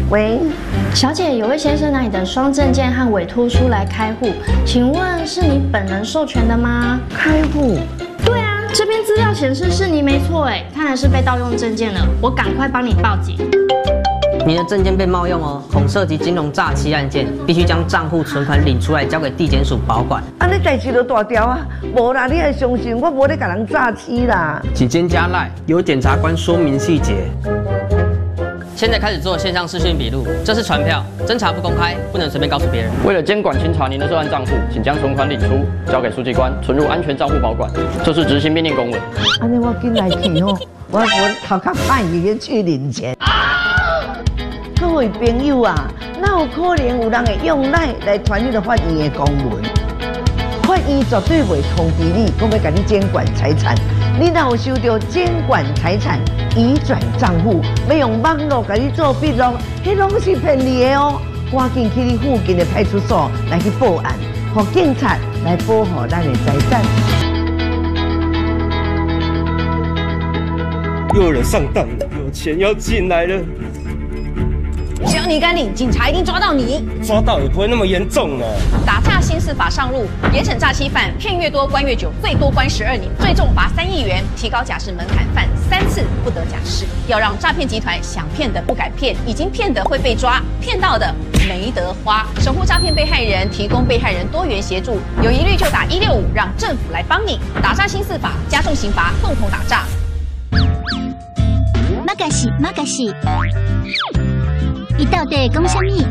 喂， 小姐，有位先生拿你的双证件和委托书来开户，请问是你本人授权的吗？ 开户？ 对啊，这边资料显示是你没错哎，看来是被盗用证件了，我赶快帮你报警。 你的证件被冒用哦，恐涉及金融诈欺案件，必须将账户存款领出来，交给地检署保管。 啊，你代志就大条啊，无啦，你还相信我无咧甲人诈欺啦？ 请先加赖，由检察官说明细节。 现在开始做线上视讯笔录，这是传票，侦查不公开，不能随便告诉别人。 为了监管清查您的涉案账户，请将存款领出，交给书记官存入安全账户保管。这是执行命令公文。 安尼我紧来去哦，我头壳歹去去领钱。各位朋友啊，哪有可能有人会用赖来传你的法院的公文？法院绝对袂通知你，讲要甲你监管财产。你若有收到监管财产移转账户，要用网络甲你做笔录，迄拢是骗你的哦。赶紧去你附近的派出所来去报案，让警察来保护咱的财产。 又有人上当了，有钱要进来了。 只要你敢领，警察一定抓到你。 抓到也不会那么严重啊。 打诈新四法上路，严惩诈欺犯，骗越多关越久，最多关12年，最重罚3亿元，提高假释门槛，犯3次不得假释。要让诈骗集团想骗的不敢骗，已经骗的会被抓，骗到的没得花。守护诈骗被害人，提供被害人多元协助，有疑虑就打165，让政府来帮你。打诈新四法，加重刑罚，共同打诈。 马嘎西，伊到底讲什么？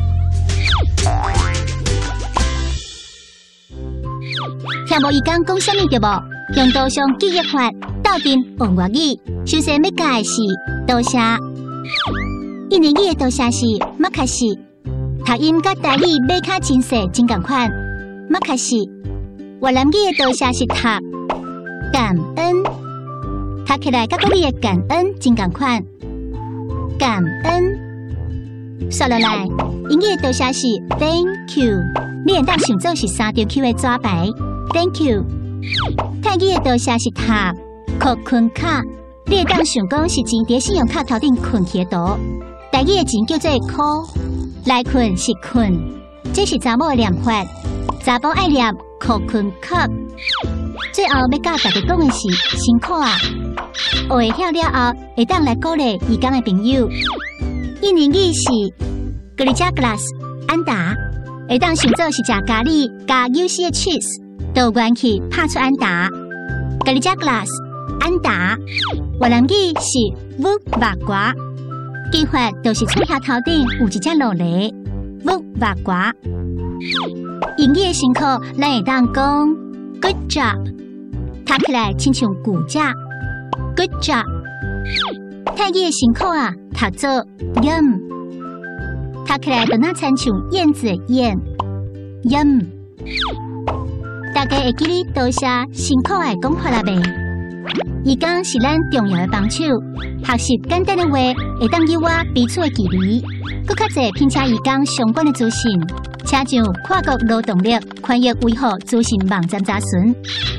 听无伊讲什么对无？用刀上记忆法，斗阵王外语，首先要教的是多谢。印尼语的多谢是马卡西，读音甲台语马卡真细真共款。马卡西，越南语的多谢是读感恩。读起来甲国语的感恩真共款，感恩。说落来，英语的多谢是 Thank you， 你会当想做是3条 Q 的纸牌 Thank you。泰语的多谢是读靠困卡，你会当想讲是钱伫信用卡头顶困起的图。台语的钱叫做靠，来困是困，这是查某的念法，查甫爱念靠困卡。最后要教大家讲的是辛苦啊！学会晓了后，会当来鼓励义工的朋友。印尼语是 Kerja Keras 安达，会当想做是食咖喱加有丝的 cheese， 到元气拍出安达。Kerja Keras 安达，越南语是 Vuk Vakwa， 记法就是嘴下头顶有一只落梨 Vuk Vakwa。英语的辛苦，咱会当讲 Good job， 读起来亲像骨架。Good job， 泰语的辛苦啊，读做 yum， 读起来就那亲像燕子的燕 yum。大家会记哩多谢辛苦的讲法啦袂？义工是咱重要的帮手，学习简单的话会当给我彼此的距离，更较侪拼车义工相关的资讯，请上跨国劳动力权益维护资讯网站查询。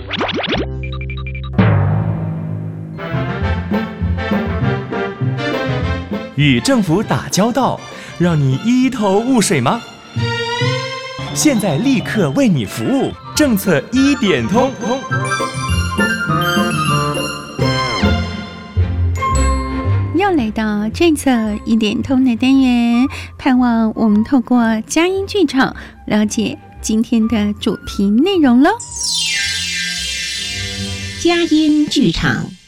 与政府打交道，让你一头雾水吗？现在立刻为你服务，政策1点通。 又来到政策1点通的单元，盼望我们透过佳音剧场了解今天的主题内容喽。 佳音剧场。